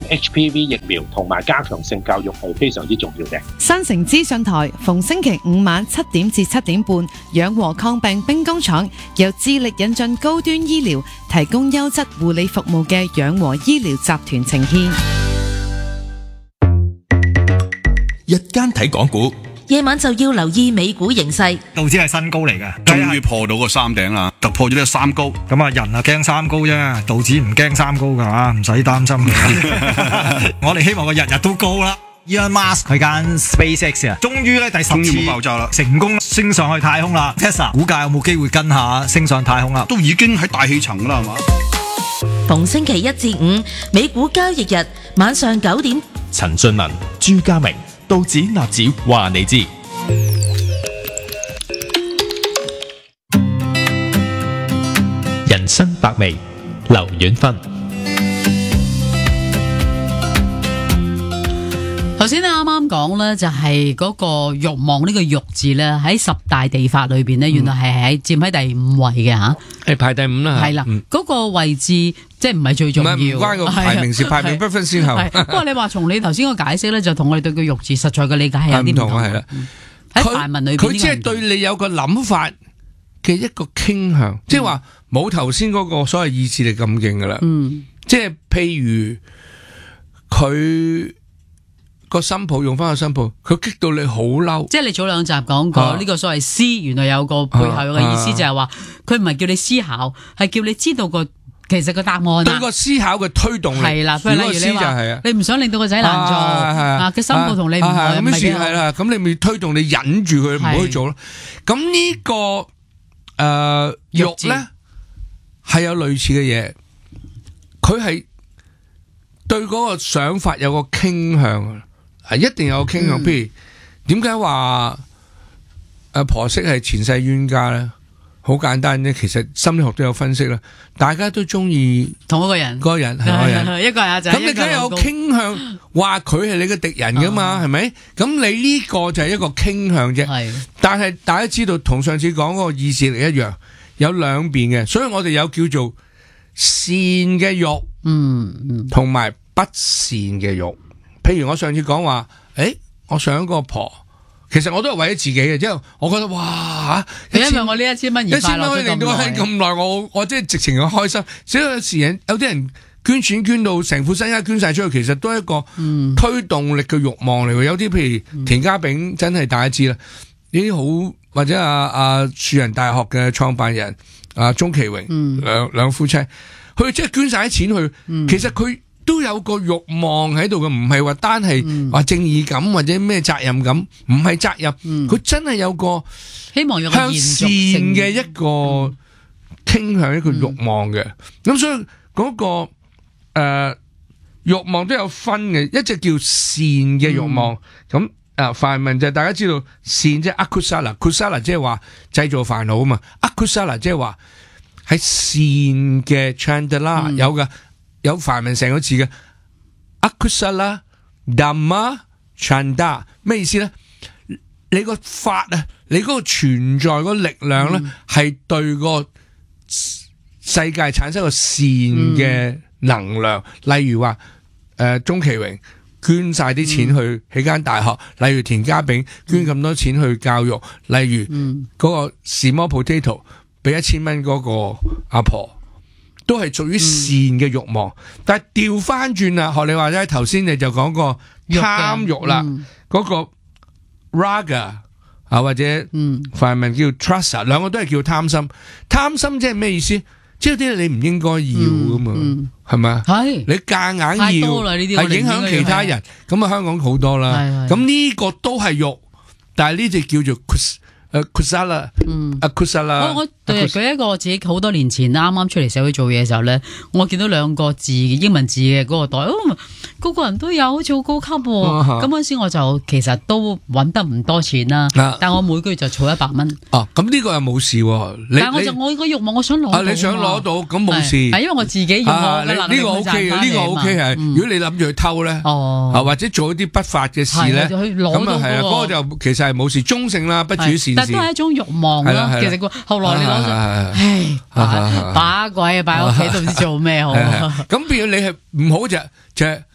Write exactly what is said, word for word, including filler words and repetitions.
H P V 疫苗同埋加強性教育係非常之重要嘅。 新城資訊台逢星期五晚七點至七點半，養和抗病兵工廠由致力引進高端醫療、提供優質護理服務嘅養和醫療集團呈獻。 日間睇港股， 夜晚就要留意美股形勢。 道指係新高嚟嘅， 終於破到個三頂啦，突破咗呢個三高。 咁啊，人啊驚三高啫，道指唔驚三高噶吓，唔使擔心嘅。我哋希望佢日日都高啦。Elon Musk 佢間 SpaceX 啊，終於咧第十次爆炸啦， 成功升上去太空啦。Tesla 股價有冇機會跟下升上太空啦？ 都已經喺大氣層啦，係嘛？ 逢星期一至五美股交易日晚上九點， 陳俊文、朱家明、道指納指話你知。人生百味，劉遠芬。 頭先咧啱啱講咧就係嗰個慾望呢個慾字咧喺十大地法裏邊咧，原來係喺佔喺第五位嘅吓， 係排第五啦。 係啦，嗰個位置即係唔係最重要， 唔關個排名事，排名不分先後。 不過你話從你頭先個解釋咧，就同我哋對個慾字實在嘅理解係有啲唔同。係啦，喺範文裏邊， 佢即係對你有個諗法嘅一個傾向，即係話冇頭先嗰個所謂意志力咁勁噶啦。嗯，即係譬如佢。個新抱用翻個新抱，佢激到你好嬲。 即係你早兩集講過呢、啊、個所謂思，原來有個背後嘅意思就係話，佢唔係叫你思考，係叫你知道個其實個答案。對個思考嘅推動力係啦， 譬如例如你話，你唔想令到個仔難做啊，嘅新抱同你唔係咁算係啦，咁你咪推動你忍住佢唔好去做咯。咁呢、這個誒慾咧係有類似嘅嘢，佢係對嗰個想法有個傾向。係一定有個傾向，譬如點解話阿婆媳係前世冤家咧？好簡單啫，其實心理學都有分析啦。大家都中意同一個人， 個人係個人， 一個阿仔， 咁你梗係有傾向話佢係你嘅敵人噶嘛？係咪？咁你呢個就係一個傾向啫。但係大家知道，同上次講嗰個意志力一樣，有兩邊嘅，所以我哋有叫做善嘅慾，嗯，同埋不善嘅慾。譬如我上次講話，誒、欸，我想個婆，其實我都係為咗自己嘅，即係我覺得哇， 因為我呢一千蚊而快樂咗咁耐，一千蚊可以令到我咁耐，我我即係直情好開心。所以有時人有啲人捐錢捐到成副身家捐晒出去，其實都係一個推動力嘅慾望嚟嘅。有啲譬如田家炳，真係大家知啦，呢啲好或者阿阿樹仁大學嘅創辦人阿鍾其榮，兩兩夫妻，佢即係捐晒啲錢去，嗯、其實佢。都有個慾望喺度嘅，唔係話單係話正義感或者咩責任感，唔係責任，佢、嗯、真係有個希望有向善嘅一個傾向，一個慾望嘅。咁、嗯、所以嗰、那個誒慾、呃、望都有分嘅，一隻叫善嘅慾望。咁啊梵文就大家知道善即係 akusala，akusala 即係話製造煩惱啊嘛 ，akusala 即係話係善嘅 chandala、嗯、有嘅。有梵文成個字嘅 akusala dhamma chanda 咩意思咧？你個法啊，你嗰個存在嗰個力量咧，係、嗯、對個世界產生個善嘅能量。嗯、例如話誒，鍾其榮捐晒啲錢去起間大學，嗯、例如田家炳捐咁多錢去教育，嗯、例如嗰個 small potato 俾一千蚊嗰個阿婆。都係屬於善嘅慾望，嗯、但係調翻轉啦，學你話齋，頭先你就講過貪慾啦，嗰、嗯、個 raga 啊或者梵文叫 trasa，兩個都係叫貪心。貪心即係咩意思？即係啲你唔應該要噶嘛，係咪啊？係你夾硬要，係影響其他人。咁啊，香港好多啦。咁呢個都係慾，但係呢隻叫做誒 kusala， 嗯，啊 kusala。 我我對舉一個我自己好多年前啱啱出嚟社會做嘢嘅時候咧，我見到兩個字英文字嘅嗰個袋，哦，個個人都有，好似好高級喎。咁嗰陣時我就其實都揾得唔多錢啦，啊、但我每個月就儲一百蚊。哦， 咁呢個又冇事喎。 但係我就我個慾望，我想攞到。 啊，你想攞到咁冇事。 係因為我自己用我嘅能力去賺翻嚟啊嘛。呢個 OK 嘅，呢個 OK 係。如果你諗住去偷咧，哦，啊或者做一啲不法嘅事咧，咁啊係啊，嗰個就其實係冇事，中性啦，不至於善事。但都係一種慾望咯。其實個後來你攞咗，唉，把鬼啊擺喺屋企都唔知做咩好。 咁變咗你係唔好就就係